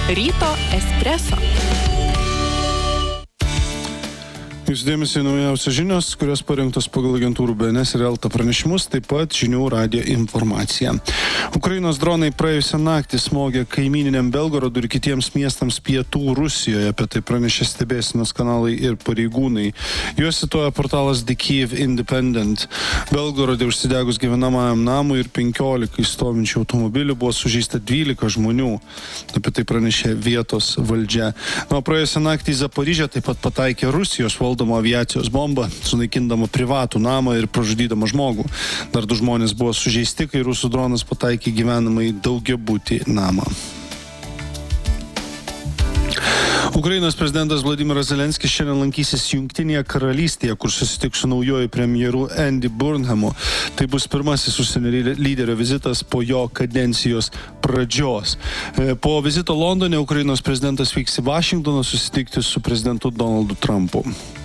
Ryto espreso. Jūsų dėmesį naujausios žinios, kurios parengtos pagal agentūrų BNS ir Elta pranešimus, taip pat žinių radijo informacija. Ukrainos dronai praėjusią naktį smogė kaimyniniam Belgorodui ir kitiems miestams pietų Rusijoje, apie tai pranešė stebėsenos kanalai ir pareigūnai. Juos cituoja portalas The Kyiv Independent. Belgorodė užsidegus gyvenamajam namui ir 15 stovinčių automobilių buvo sužeista 12 žmonių. Apie tai pranešė vietos valdžia. Praėjusią naktį į Zaporižę taip pat pataikė Rusijos valdoma aviacijos bomba, sunaikindama privatų namą ir pražudydama žmogų. Dar 2 žmonės buvo sužeisti, kai rusų dronas pataikė gyvenamąjį daugiabutį namą. Ukrainos prezidentas Vladimiras Zelenskis šiandien lankysis Jungtinėje karalystėje, kur susitiks su naujoju premjeru Andy Burnhamu. Tai bus pirmasis užsienio lyderio vizitas po jo kadencijos pradžios. Po vizito Londone Ukrainos prezidentas vyks į Vašingtoną susitikti su prezidentu Donaldu Trumpu.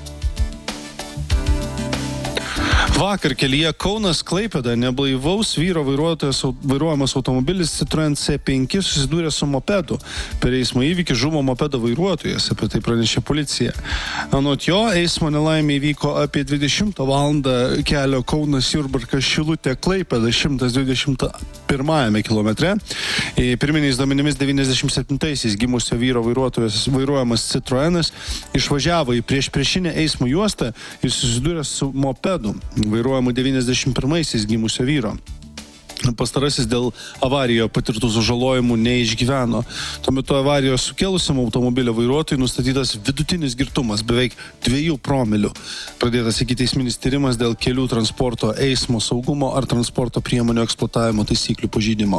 Vakar kelyje Kaunas-Klaipėda neblaivaus vyro vairuojamas automobilis Citroen C5 susidūrė su mopedu. Per eismo įvykį žuvo mopedo vairuotojas, apie tai pranešė policija. Anot jo, eismo nelaimė įvyko apie 20 valandą kelio Kaunas-Jurbarkas-Šilutė-Klaipėda 121 kilometre. Pirminiais duomenimis 97-aisiais gimusio vyro vairuojamas Citroenas išvažiavo į priešpriešinę eismo juostą ir susidūrė su mopedu vairuojamu 91-aisiais gimusio vyro. Pastarasis dėl avarijoje patirtų sužalojimų neišgyveno. Tuo metu avarijos sukėlusiam automobilio vairuotojui nustatytas vidutinis girtumas beveik 2 promilių. Pradėtas ikiteisminis tyrimas dėl kelių transporto eismo saugumo ar transporto priemonių eksploatavimo taisyklių pažeidimo.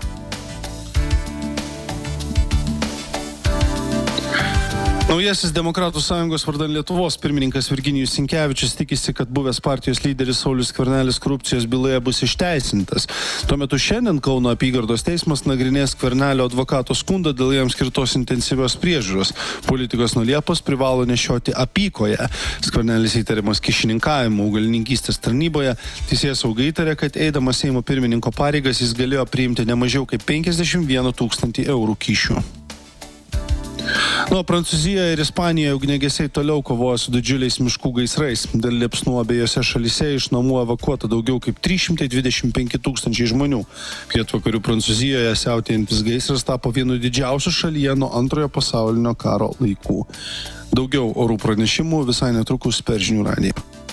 Naujasis Demokratų sąjungos vardan Lietuvos pirmininkas Virginijus Sinkevičius tikisi, kad buvęs partijos lyderis Saulius Skvernelis korupcijos byloje bus išteisintas. Tuo metu šiandien Kauno apygardos teismas nagrinės Skvernelio advokato skundą dėl jam skirtos intensyvios priežiūros. Politikas nuo Liepos privalo nešioti apykoję. Skvernelis įtariamas kyšininkavimu augalininkystės tarnyboje. Teisėsauga įtarė, kad eidamas Seimo pirmininko pareigas jis galėjo priimti ne mažiau kaip 51 000 eurų kyšių. Prancūzijoje ir Ispanijoje ugniagesiai toliau kovoja su didžiuliais miškų gaisrais. Dėl liepsnų abiejose šalyse iš namų evakuota daugiau kaip 325 000 žmonių. Pietvakarių Prancūzijoje siautėjantis gaisras tapo vienu didžiausių šalyje nuo Antrojo pasaulinio karo laikų. Daugiau orų pranešimų visai netrukus per žinių radiją.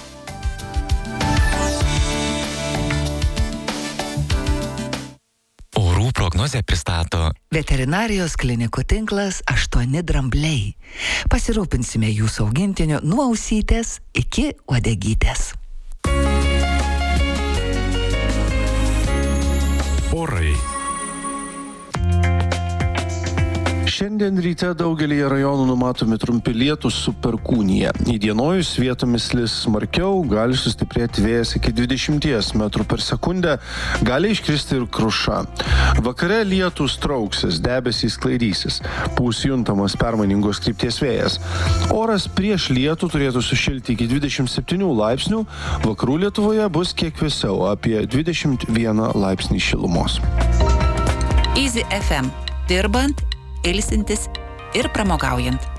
Prognozę pristato Veterinarijos klinikų tinklas 8 drambliai. Pasirūpinsime jūsų augintiniu nuo ausytės iki uodegytės. Orai. Šiandien ryte daugelį rajonų numatomi trumpi lietūs su perkūnija. Įdienojus vietomis lis smarkiau, gali sustiprėti vėjas iki 20 metrų per sekundę, gali iškristi ir kruša. Vakare lietūs trauksis, debesys sklaidysis, pūs juntamas permainingos krypties vėjas. Oras prieš lietų turėtų sušilti iki 27 laipsnių, vakarų Lietuvoje bus kiek vėsiau, apie 21 laipsnį šilumos. Easy FM. Dirbant, ilsintis ir pramogaujant.